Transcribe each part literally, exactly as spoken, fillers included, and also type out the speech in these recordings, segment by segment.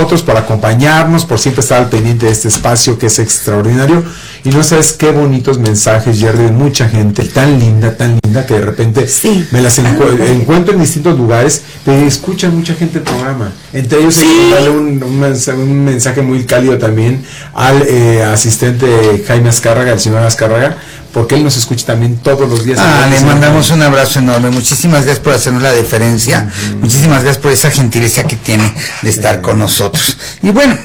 nosotros, por acompañarnos, por siempre estar al pendiente de este espacio que es extraordinario. Y no sabes qué bonitos mensajes, Jerry, de mucha gente tan linda, tan linda, que de repente sí. me las encu- encuentro en distintos lugares, pero escuchan mucha gente el programa. Entre ellos, sí. hay que darle un, un, mensaje, un mensaje muy cálido también al eh, asistente Jaime Azcárraga, el señor Azcárraga, porque él nos escucha también todos los días. Ah, le mandamos un abrazo enorme. Muchísimas gracias por hacernos la deferencia. Uh-huh. Muchísimas gracias por esa gentileza que tiene de estar uh-huh. con nosotros. Y bueno,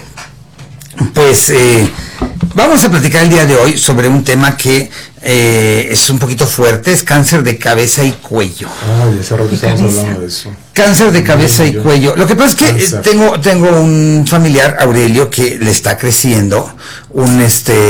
pues eh, vamos a platicar el día de hoy sobre un tema que eh, es un poquito fuerte, es cáncer de cabeza y cuello. Ay, hace rato estamos hablando de eso. Cáncer de cabeza y cuello. Lo que pasa es que eh, tengo tengo un familiar, Aurelio, que le está creciendo un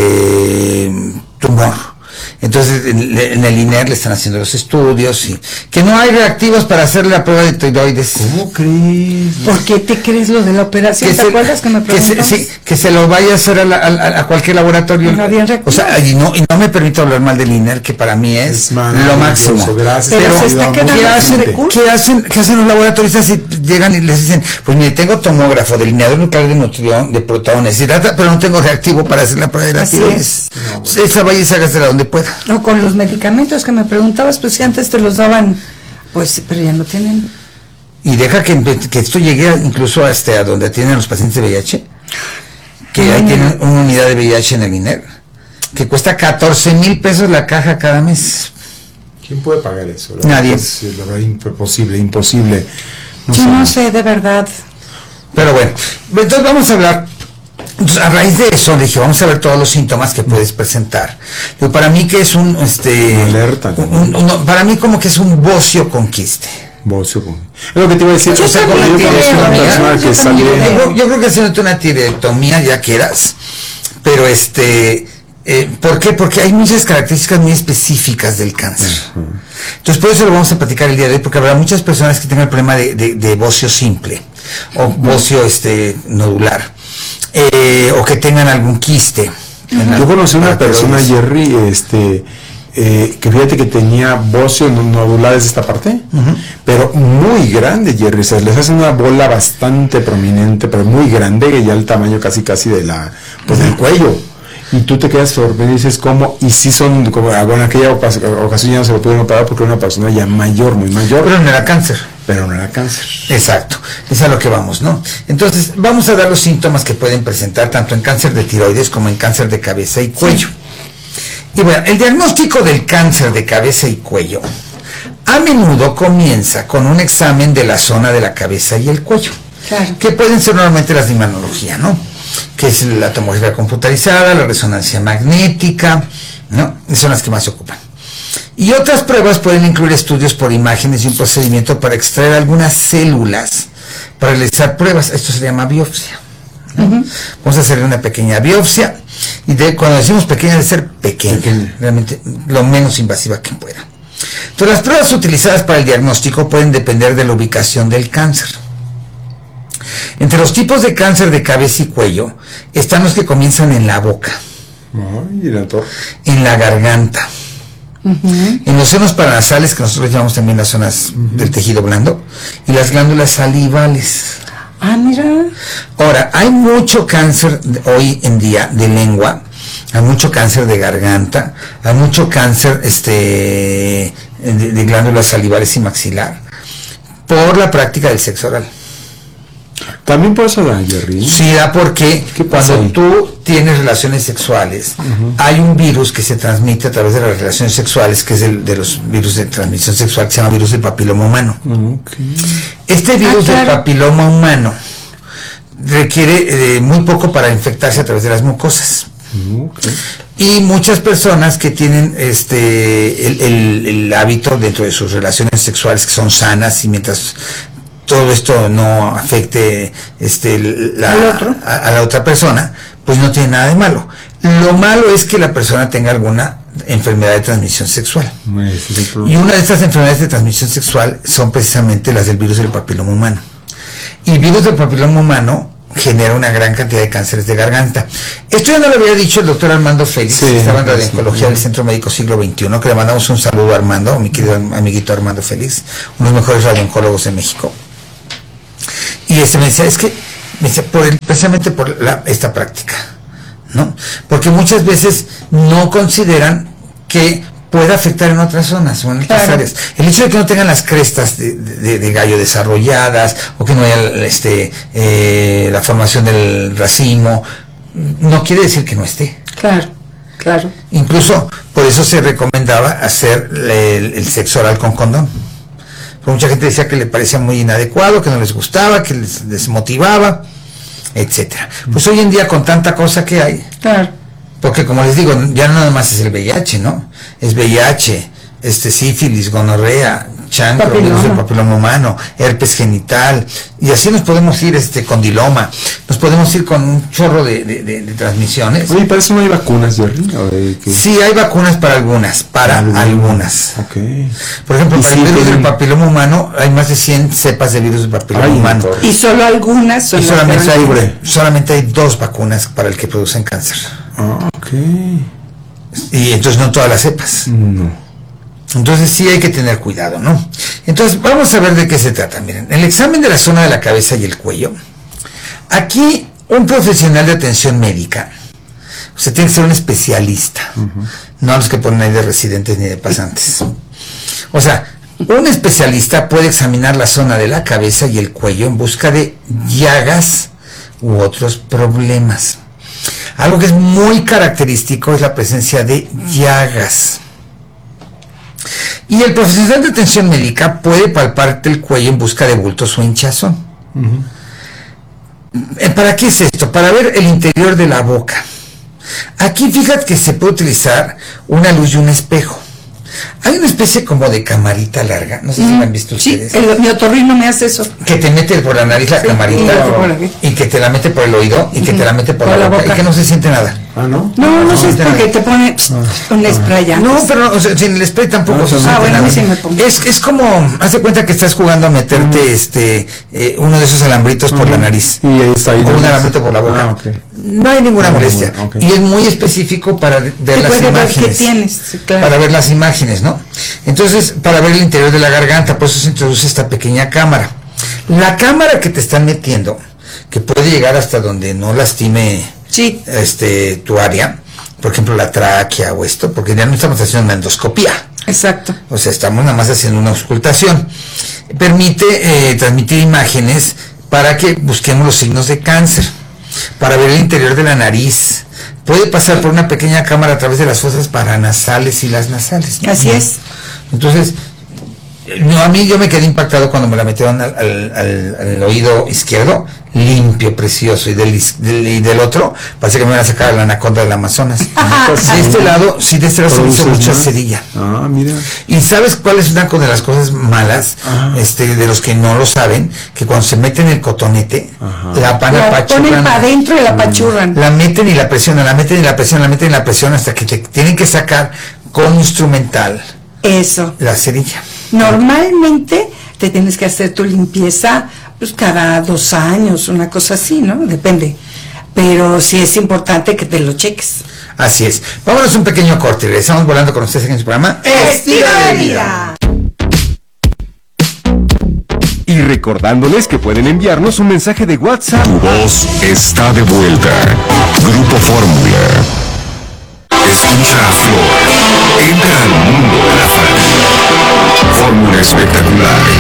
este tumor. Entonces en, en el I N E R le están haciendo los estudios y que no hay reactivos para hacer la prueba de tiroides. ¿Cómo crees? ¿Por qué te crees lo de la operación? Que ¿Te se, acuerdas que me preguntas? Que se, sí, que se lo vaya a hacer a, la, a, a cualquier laboratorio. No habían o sea, y no, y no me permito hablar mal del I N E R, que para mí es, es lo máximo. Gracias. Pero, pero se está quedando ¿qué hacen, ¿qué hacen, qué hacen los laboratorios si llegan y les dicen, pues mire, tengo tomógrafo, delineador nuclear de nutrión, de protones, pero no tengo reactivo para hacer la prueba de la tiroides? No, bueno. Esa vaya y hágasela donde pueda. No, con los medicamentos que me preguntabas, pues si antes te los daban, pues, pero ya no tienen. Y deja que, que esto llegue incluso hasta a donde tienen los pacientes de V I H, que no, ahí no. tienen una unidad de V I H en el I N E R, que cuesta catorce mil pesos la caja cada mes. ¿Quién puede pagar eso? La Nadie. Es, la verdad, imposible, imposible. No Yo sé. no sé, de verdad. Pero bueno, entonces vamos a hablar. Entonces, a raíz de eso, le dije, vamos a ver todos los síntomas que puedes presentar. Pero para mí que es un, este... Una alerta. Un, un, un, para mí como que es un bocio con quiste. Bocio con... Es lo que te iba a decir. Yo, o sea, yo, una que salió... yo, yo creo que haciéndote una tiroidectomía ya quieras. Pero este... Eh, ¿Por qué? Porque hay muchas características muy específicas del cáncer. Uh-huh. Entonces, por eso lo vamos a platicar el día de hoy, porque habrá muchas personas que tengan el problema de, de, de bocio simple o bocio este, nodular. Eh, o que tengan algún quiste. Uh-huh. Yo conocí una persona, Jerry, este, eh, que fíjate que tenía bocio nodulares de esta parte, uh-huh. pero muy grande, Jerry. O sea, les hacen una bola bastante prominente, pero muy grande, que ya el tamaño casi casi de la, pues uh-huh. del cuello. Y tú te quedas sorprendido y dices, ¿cómo? Y sí son, como, bueno, en aquella ocasión ya no se lo pudieron operar porque era una persona ya mayor, muy mayor. Pero no era cáncer. Pero no era cáncer. Exacto, es a lo que vamos, ¿no? Entonces, vamos a dar los síntomas que pueden presentar tanto en cáncer de tiroides como en cáncer de cabeza y cuello. Y bueno, el diagnóstico del cáncer de cabeza y cuello a menudo comienza con un examen de la zona de la cabeza y el cuello, claro. que pueden ser normalmente las de imanología, ¿no? Que es la tomografía computarizada, la resonancia magnética, ¿no? Son las que más se ocupan. Y otras pruebas pueden incluir estudios por imágenes y un procedimiento para extraer algunas células para realizar pruebas. Esto se llama biopsia, ¿no? Uh-huh. Vamos a hacer una pequeña biopsia, y de, cuando decimos pequeña, debe ser pequeña, pequeña, realmente lo menos invasiva que pueda. Entonces, las pruebas utilizadas para el diagnóstico pueden depender de la ubicación del cáncer. Entre los tipos de cáncer de cabeza y cuello están los que comienzan en la boca, Ay, ¿y la torre? en la garganta, uh-huh. en los senos paranasales, que nosotros llamamos también las zonas uh-huh. del tejido blando, y las glándulas salivales. Ah, mira. Ahora, hay mucho cáncer hoy en día de lengua, hay mucho cáncer de garganta, hay mucho cáncer este de, de glándulas salivales y maxilar por la práctica del sexo oral. También por eso da, Jerry. Sí, da porque cuando ahí? tú tienes relaciones sexuales, uh-huh. hay un virus que se transmite a través de las relaciones sexuales, que es el de los virus de transmisión sexual, que se llama virus del papiloma humano. Okay. Este virus ah, claro. del papiloma humano requiere eh, muy poco para infectarse a través de las mucosas. Okay. Y muchas personas que tienen este el, el, el hábito dentro de sus relaciones sexuales que son sanas, y mientras todo esto no afecte este la, a, a la otra persona, pues no tiene nada de malo. Lo malo es que la persona tenga alguna enfermedad de transmisión sexual. Y una de estas enfermedades de transmisión sexual son precisamente las del virus del papiloma humano. Y el virus del papiloma humano genera una gran cantidad de cánceres de garganta. Esto ya no lo había dicho el doctor Armando Félix, sí, que estaba en radiooncología del Centro Médico Siglo veintiuno, que le mandamos un saludo a Armando, a mi querido amiguito Armando Félix, uno de los mejores radioncólogos de México. Y este me decía, es que por el, precisamente por la, esta práctica, ¿no? Porque muchas veces no consideran que pueda afectar en otras zonas o en otras claro. áreas. El hecho de que no tengan las crestas de, de, de gallo desarrolladas, o que no haya este, eh, la formación del racimo, no quiere decir que no esté. Claro, claro. Incluso por eso se recomendaba hacer el, el sexo oral con condón. Porque mucha gente decía que le parecía muy inadecuado, que no les gustaba, que les desmotivaba, etcétera. Pues hoy en día con tanta cosa que hay, claro. porque como les digo, ya no nada más es el V I H, ¿no? Es V I H, este sífilis, gonorrea, chancro, virus del papiloma humano, herpes genital, y así nos podemos ir este condiloma, nos podemos ir con un chorro de, de, de, de transmisiones. Oye, ¿para eso no hay vacunas, Jerry? Sí, hay vacunas para algunas, para algunas. algunas. Okay. Por ejemplo, para sí, el virus del papiloma humano hay más de cien cepas de virus del papiloma ay, humano. Doctor. Y solo algunas son y solamente hay, solamente hay dos vacunas para el que producen cáncer. Ah, ok. Y entonces no todas las cepas. No. Entonces sí hay que tener cuidado, ¿no? Entonces vamos a ver de qué se trata. Miren, el examen de la zona de la cabeza y el cuello. Aquí un profesional de atención médica, o sea, tiene que ser un especialista, uh-huh. no a los que ponen ahí de residentes ni de pasantes. O sea, un especialista puede examinar la zona de la cabeza y el cuello en busca de llagas u otros problemas. Algo que es muy característico es la presencia de llagas. Y el profesional de atención médica puede palparte el cuello en busca de bultos o hinchazón. Uh-huh. ¿Para qué es esto? Para ver el interior de la boca. Aquí fíjate que se puede utilizar una luz y un espejo. Hay una especie como de camarita larga, no sé mm, si la han visto sí, ustedes. El, mi otorrino me hace eso. Que te mete por la nariz la sí, camarita y, y que te la mete por el oído y que mm, te la mete por, por la, boca, boca y que no se siente nada. Ah, ¿no? No, no, no, no se siente porque nada. te pone ah, un spray ya. No, pero o sea, sin el spray tampoco no, se siente ah, bueno, nada. Sí me es, es como, haz de cuenta que estás jugando a meterte mm. este eh, uno de esos alambritos mm. por la nariz. Y ahí está ahí. O un alambrito por la boca. Ah, okay. No hay ninguna ah, molestia. Okay. Y es muy específico para ver las imágenes. Ver qué tienes, sí, claro. Para ver las imágenes, ¿no? Entonces, para ver el interior de la garganta, por eso se introduce esta pequeña cámara. La cámara que te están metiendo, que puede llegar hasta donde no lastime sí. este tu área, por ejemplo la tráquea o esto, porque ya no estamos haciendo una endoscopía. Exacto. O sea, estamos nada más haciendo una auscultación. Permite eh, transmitir imágenes para que busquemos los signos de cáncer, para ver el interior de la nariz. Puede pasar por una pequeña cámara a través de las fosas paranasales y las nasales, ¿no? Así es. Entonces, no, a mí yo me quedé impactado cuando me la metieron al, al, al, al oído izquierdo, limpio, precioso, y del, del, y del otro, parece que me van a sacar a la anaconda del Amazonas. De este lado, sí, de este lado se hizo mucha cerilla. Ah, mira. ¿Y sabes cuál es una de las cosas malas, ah. este, de los que no lo saben? Que cuando se meten el cotonete, ajá. la van a apachurran. La ponen para adentro y la apachurran. La meten y la presionan, la meten y la presionan, la meten y la presionan hasta que te tienen que sacar con instrumental. Eso. La cerilla. Normalmente te tienes que hacer tu limpieza pues cada dos años, una cosa así, ¿no? Depende. Pero sí es importante que te lo cheques. Así es. Vámonos un pequeño corte. Regresamos volando con ustedes en su programa Estilo de Vida. Y recordándoles que pueden enviarnos un mensaje de WhatsApp. Tu voz está de vuelta. Grupo Fórmula. Escucha a Flor. Entra al mundo de la fama. Fórmula espectacular.